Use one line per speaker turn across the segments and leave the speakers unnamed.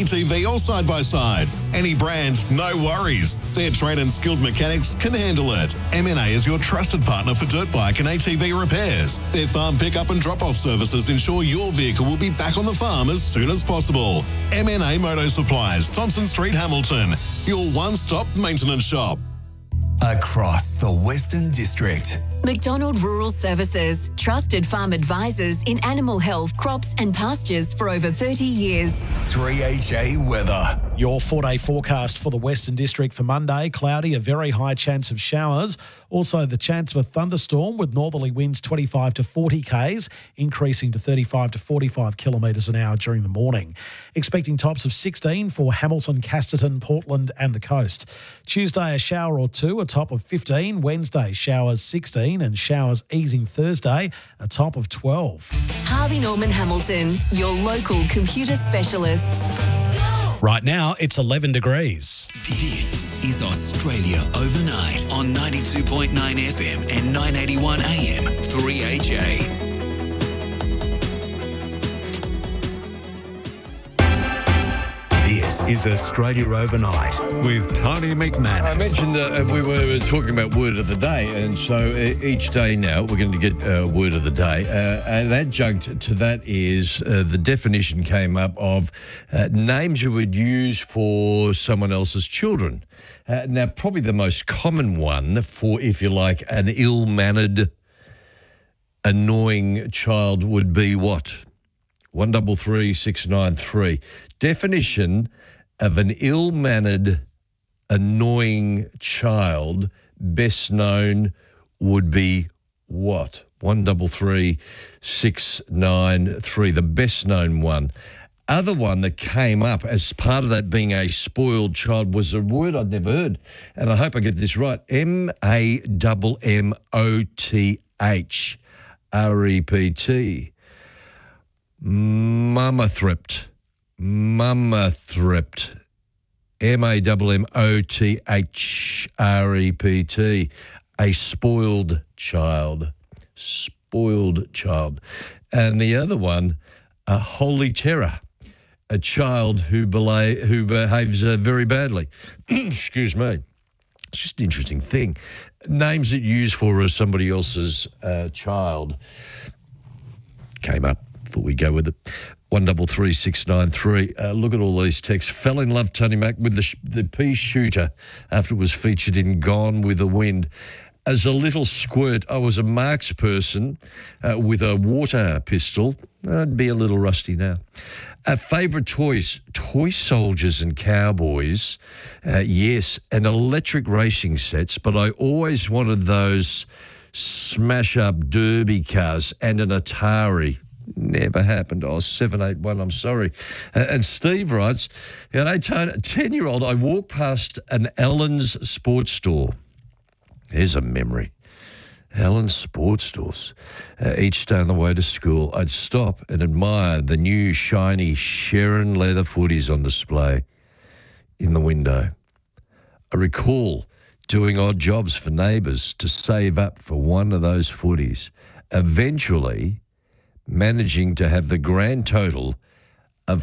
MTV or side-by-side. Any brand, no worries. Their trained and skilled mechanics can handle it. MNA is your trusted partner for dirt bike and ATV repairs. Their farm pickup and drop-off services ensure your vehicle will be back on the farm as soon as possible. MNA Moto Supplies, Thompson Street, Hamilton. Your one-stop maintenance shop.
Across the Western District.
McDonald Rural Services, trusted farm advisors in animal health, crops and pastures for over 30 years.
3HA weather.
Your 4-day forecast for the Western District for Monday: cloudy, a very high chance of showers. Also the chance of a thunderstorm with northerly winds 25 to 40 k's, increasing to 35 to 45 kilometres an hour during the morning. Expecting tops of 16 for Hamilton, Casterton, Portland and the coast. Tuesday a shower or two, a top of 15. Wednesday showers 16 and showers easing Thursday, a top of 12.
Harvey Norman Hamilton, your local computer specialists.
Right now, it's 11 degrees.
This is Australia Overnight on 92.9 FM and 981 AM 3HA. This is Australia Overnight with Tony McManus.
I mentioned that we were talking about word of the day, and so each day now we're going to get word of the day. An adjunct to that is the definition came up of names you would use for someone else's children. Now, probably the most common one for, if you like, an ill-mannered, annoying child would be what? 133 693. Definition of an ill-mannered, annoying child, best known, would be what? 133 693, the best known one. Other one that came up as part of that being a spoiled child was a word I'd never heard, and I hope I get this right. MAMMOTH REPT. Mummathrept. Mummathrept. MAMMOTHREPT. A spoiled child. Spoiled child. And the other one, a holy terror. A child who behaves very badly. Excuse me. It's just an interesting thing. Names that you use for somebody else's child came up. Thought we'd go with it. 133 693. Look at all these texts. Fell in love, Tony Mac, with the pea shooter after it was featured in Gone with the Wind. As a little squirt, I was a marks person with a water pistol. I'd be a little rusty now. Favourite toys, toy soldiers and cowboys. Yes, and electric racing sets, but I always wanted those smash-up derby cars and an Atari. Never happened. Oh, 781, I'm sorry. And Steve writes, 10-year-old, I walked past an Allen's sports store. There's a memory. Allen's sports stores. Each day on the way to school, I'd stop and admire the new shiny Sharon leather footies on display in the window. I recall doing odd jobs for neighbours to save up for one of those footies, eventually managing to have the grand total of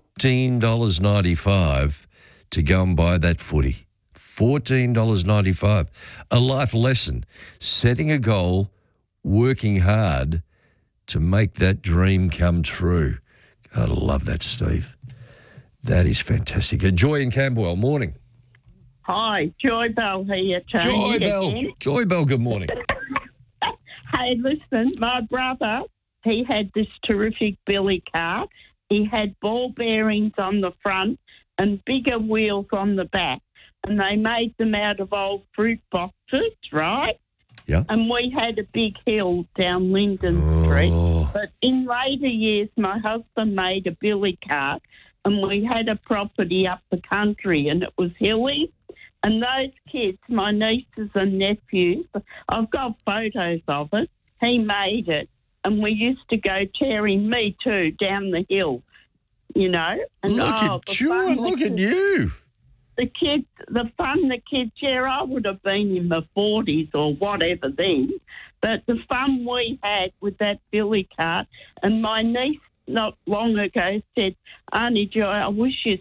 $14.95 to go and buy that footy. $14.95. A life lesson, setting a goal, working hard to make that dream come true. I love that, Steve. That is fantastic. Joy in Camberwell, morning.
Hi, Joy Bell here, Tony.
Joy Bell. Joy Bell, good morning.
Hey, listen, my brother, he had this terrific billy car. He had ball bearings on the front and bigger wheels on the back. And they made them out of old fruit boxes, right?
Yeah.
And we had a big hill down Linden Street. But in later years, my husband made a billy cart and we had a property up the country and it was hilly. And those kids, my nieces and nephews, I've got photos of it. He made it. And we used to go tearing, me too, down the hill, you know. And
look at you.
The fun the kids, I would have been in my 40s or whatever then, but the fun we had with that billy cart, and my niece not long ago said, Auntie Joy, I wish you